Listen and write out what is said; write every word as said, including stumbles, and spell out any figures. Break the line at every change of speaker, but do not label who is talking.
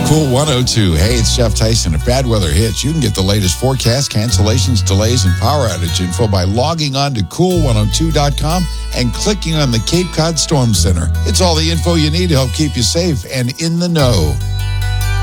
Cool one oh two. Hey, it's Jeff Tyson. If bad weather hits, you can get the latest forecast, cancellations, delays, and power outage info by logging on to cool one oh two dot com and clicking on the Cape Cod Storm Center. It's all the info you need to help keep you safe and in the know.